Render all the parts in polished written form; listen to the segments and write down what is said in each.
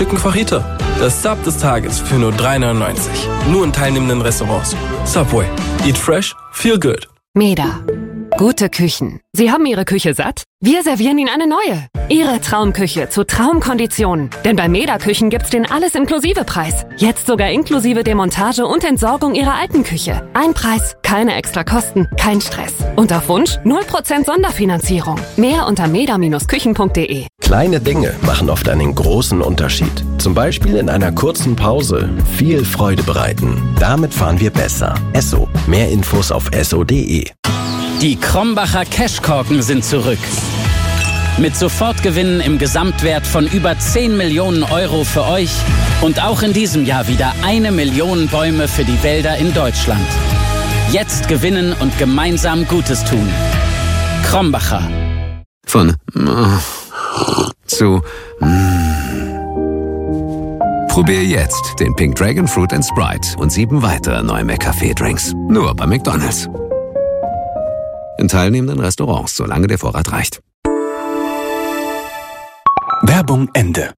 Chicken Fajita. Das Sub des Tages für nur $3,99. Nur in teilnehmenden Restaurants. Subway. Eat fresh, feel good. Meda. Gute Küchen. Sie haben Ihre Küche satt? Wir servieren Ihnen eine neue. Ihre Traumküche zu Traumkonditionen. Denn bei Meda Küchen gibt's den Alles-Inklusive-Preis. Jetzt sogar inklusive Demontage und Entsorgung Ihrer alten Küche. Ein Preis, keine extra Kosten, kein Stress. Und auf Wunsch 0% Sonderfinanzierung. Mehr unter meda-küchen.de. Kleine Dinge machen oft einen großen Unterschied. Zum Beispiel in einer kurzen Pause viel Freude bereiten. Damit fahren wir besser. Esso. Mehr Infos auf esso.de. Die Krombacher Cashkorken sind zurück. Mit Sofortgewinnen im Gesamtwert von über 10 Millionen Euro für euch und auch in diesem Jahr wieder 1 Million Bäume für die Wälder in Deutschland. Jetzt gewinnen und gemeinsam Gutes tun. Krombacher. Von zu Probier jetzt den Pink Dragon Fruit & Sprite und 7 weitere neue McCafé-Drinks. Nur bei McDonald's. In teilnehmenden Restaurants, solange der Vorrat reicht. Werbung Ende.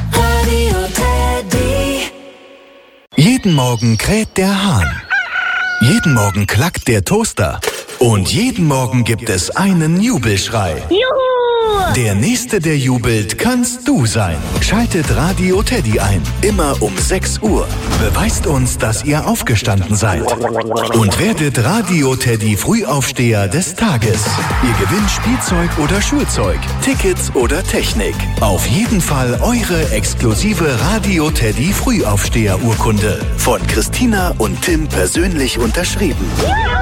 Jeden Morgen kräht der Hahn. Jeden Morgen klackt der Toaster. Und jeden Morgen gibt es einen Jubelschrei. Juhu! Der Nächste, der jubelt, kannst du sein. Schaltet Radio Teddy ein. Immer um 6 Uhr. Beweist uns, dass ihr aufgestanden seid. Und werdet Radio Teddy Frühaufsteher des Tages. Ihr gewinnt Spielzeug oder Schulzeug, Tickets oder Technik. Auf jeden Fall eure exklusive Radio Teddy Frühaufsteher-Urkunde. Von Christina und Tim persönlich unterschrieben.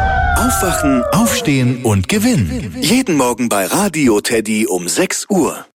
Aufwachen, aufstehen und gewinnen. Jeden Morgen bei Radio Teddy um 6 Uhr.